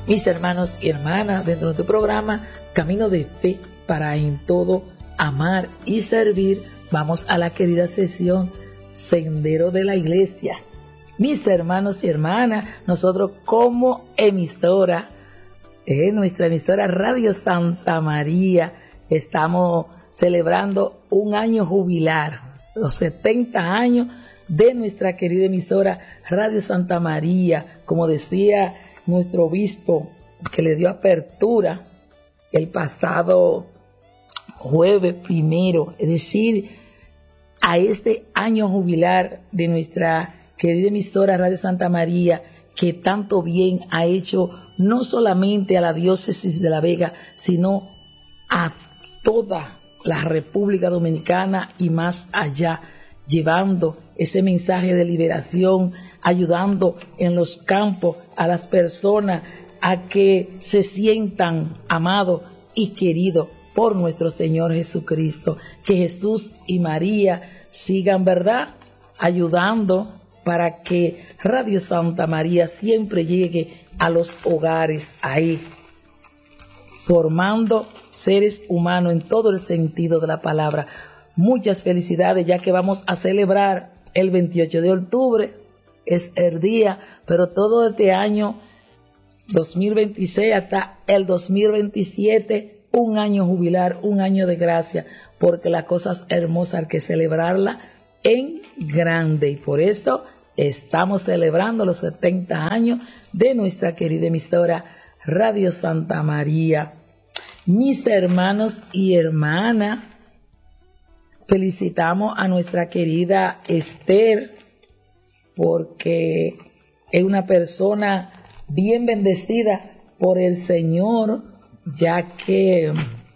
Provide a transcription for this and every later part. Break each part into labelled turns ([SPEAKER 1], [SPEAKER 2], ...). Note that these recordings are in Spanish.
[SPEAKER 1] mis hermanos y hermanas, dentro de tu programa Camino de Fe para en todo amar y servir, vamos a la querida sesión Sendero de la Iglesia. Mis hermanos y hermanas, nosotros como emisora, nuestra emisora Radio Santa María, estamos celebrando un año jubilar, los 70 años de nuestra querida emisora Radio Santa María. Como decía nuestro obispo, que le dio apertura el pasado jueves primero, es decir, a este año jubilar de nuestra querida emisora Radio Santa María, que tanto bien ha hecho no solamente a la diócesis de La Vega, sino a toda la República Dominicana y más allá, llevando ese mensaje de liberación, ayudando en los campos a las personas a que se sientan amados y queridos por nuestro Señor Jesucristo. Que Jesús y María sigan, ¿verdad?, ayudando para que Radio Santa María siempre llegue a los hogares ahí, formando seres humanos en todo el sentido de la palabra. Muchas felicidades, ya que vamos a celebrar el 28 de octubre, es el día, pero todo este año 2026 hasta el 2027, un año jubilar, un año de gracia, porque las cosas hermosas hay que celebrarla en grande, y por eso estamos celebrando los 70 años de nuestra querida emisora Radio Santa María. Mis hermanos y hermanas, felicitamos a nuestra querida Esther, porque es una persona bien bendecida por el Señor, ya que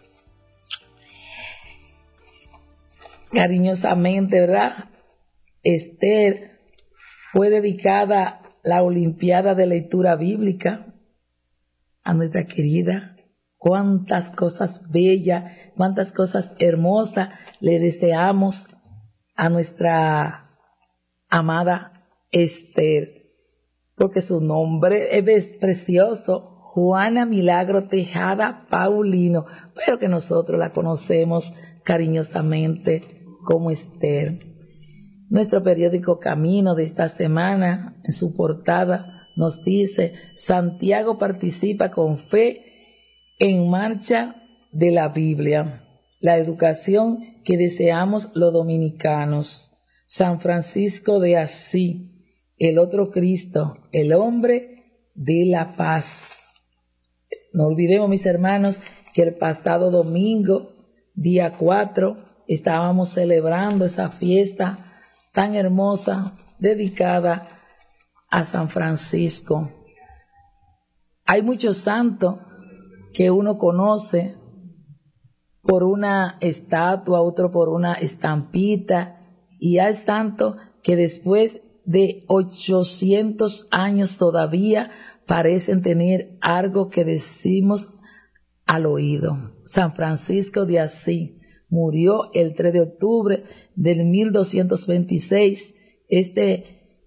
[SPEAKER 1] cariñosamente, ¿verdad?, Esther fue dedicada la Olimpiada de Lectura Bíblica a nuestra querida. Cuántas cosas bellas, cuántas cosas hermosas le deseamos a nuestra amada Esther, porque su nombre es precioso, Juana Milagro Tejada Paulino, pero que nosotros la conocemos cariñosamente como Esther. Nuestro periódico Camino de esta semana, en su portada, nos dice: Santiago participa con fe en marcha de la Biblia, la educación que deseamos los dominicanos. San Francisco de Asís, el otro Cristo, el hombre de la paz. No olvidemos, mis hermanos, que el pasado domingo, día 4, estábamos celebrando esa fiesta tan hermosa dedicada a San Francisco. Hay muchos santos que uno conoce por una estatua, otro por una estampita, y hay santos que después de 800 años todavía parecen tener algo que decimos al oído. San Francisco de Asís murió el 3 de octubre del 1226. Este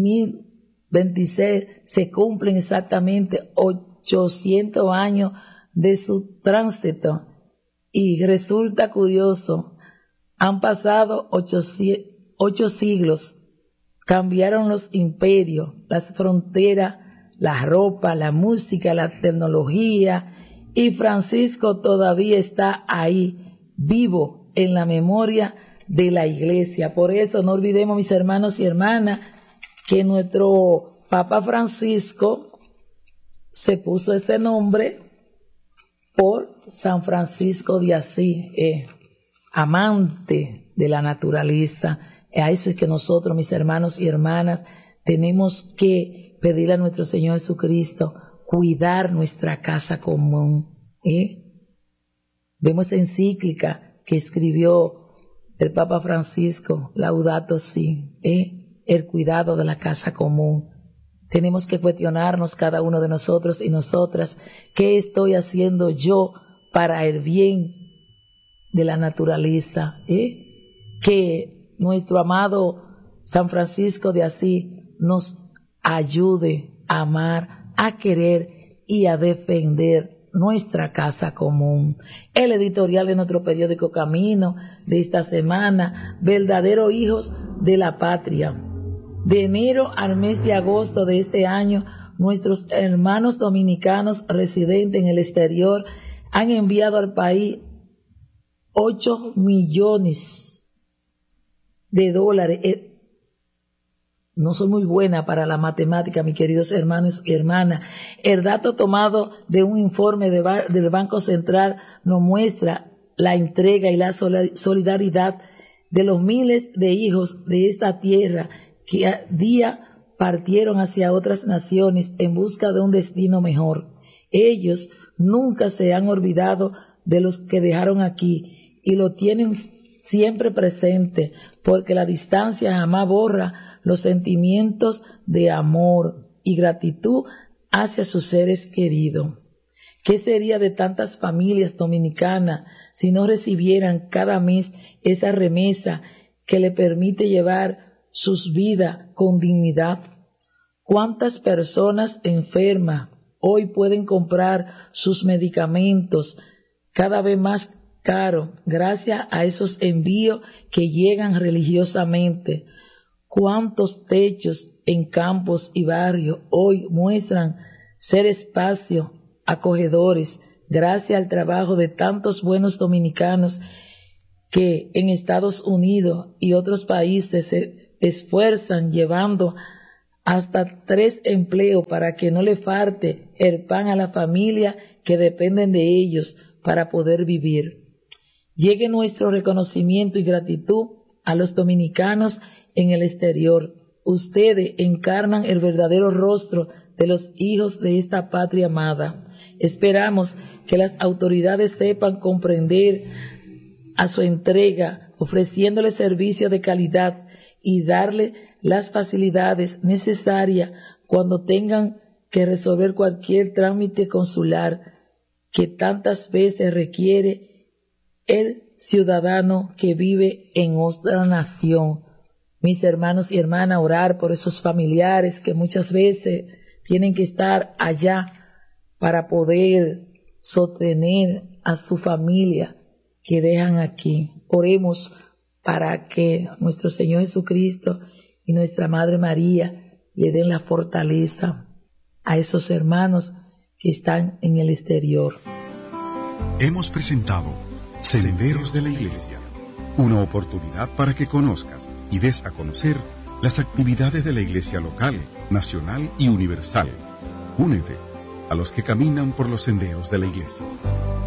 [SPEAKER 1] 2026 se cumplen exactamente 800 años de su tránsito, y resulta curioso, han pasado 8 siglos, cambiaron los imperios, las fronteras, la ropa, la música, la tecnología, y Francisco todavía está ahí, vivo en la memoria de la iglesia. Por eso no olvidemos, mis hermanos y hermanas, que nuestro Papa Francisco se puso ese nombre por San Francisco de Asís, amante de la naturaleza. A eso es que nosotros, mis hermanos y hermanas, tenemos que pedirle a nuestro Señor Jesucristo cuidar nuestra casa común. Vemos encíclica que escribió el Papa Francisco, Laudato Si, el cuidado de la casa común. Tenemos que cuestionarnos cada uno de nosotros y nosotras, ¿qué estoy haciendo yo para el bien de la naturaleza? Que nuestro amado San Francisco de Asís nos ayude a amar, a querer y a defender nuestra casa común. El editorial de nuestro periódico Camino de esta semana, verdaderos hijos de la patria. De enero al mes de agosto de este año, nuestros hermanos dominicanos residentes en el exterior han enviado al país 8 millones de dólares. No soy muy buena para la matemática, mis queridos hermanos y hermanas. El dato tomado de un informe del Banco Central nos muestra la entrega y la solidaridad de los miles de hijos de esta tierra que a día partieron hacia otras naciones en busca de un destino mejor. Ellos nunca se han olvidado de los que dejaron aquí y lo tienen siempre presente, porque la distancia jamás borra los sentimientos de amor y gratitud hacia sus seres queridos. ¿Qué sería de tantas familias dominicanas si no recibieran cada mes esa remesa que le permite llevar sus vidas con dignidad? ¿Cuántas personas enfermas hoy pueden comprar sus medicamentos cada vez más caro gracias a esos envíos que llegan religiosamente? ¿Cuántos techos en campos y barrios hoy muestran ser espacios acogedores gracias al trabajo de tantos buenos dominicanos que en Estados Unidos y otros países se esfuerzan llevando hasta 3 empleos para que no le falte el pan a la familia que dependen de ellos para poder vivir? Llegue nuestro reconocimiento y gratitud a los dominicanos en el exterior. Ustedes encarnan el verdadero rostro de los hijos de esta patria amada. Esperamos que las autoridades sepan comprender a su entrega, ofreciéndole servicio de calidad y darle las facilidades necesarias cuando tengan que resolver cualquier trámite consular que tantas veces requiere el ciudadano que vive en otra nación. Mis hermanos y hermanas, orar por esos familiares que muchas veces tienen que estar allá para poder sostener a su familia que dejan aquí. Oremos para que nuestro Señor Jesucristo y nuestra Madre María le den la fortaleza a esos hermanos que están en el exterior.
[SPEAKER 2] Hemos presentado Senderos de la Iglesia, una oportunidad para que conozcas y des a conocer las actividades de la Iglesia local, nacional y universal. Únete a los que caminan por los senderos de la Iglesia.